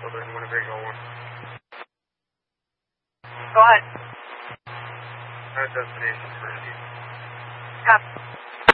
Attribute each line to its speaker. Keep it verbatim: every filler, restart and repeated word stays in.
Speaker 1: Southern Winnebago one.
Speaker 2: Go ahead.
Speaker 1: That destination for Indy.
Speaker 2: Copy.